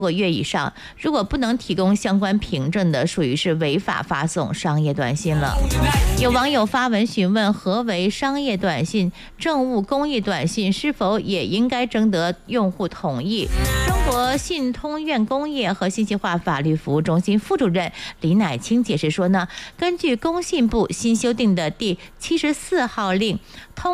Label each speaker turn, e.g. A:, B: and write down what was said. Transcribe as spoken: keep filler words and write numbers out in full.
A: 个月以上，如果不能提供相关凭证的，属于是违法发送商业短信了。有网友发文询问何为商业短信，政务公益短信是否也应该征得用户同意？中国信通院工业和信息化法律服务中心副主任李乃清解释说呢，根据工信部新修订的第七十四号令，通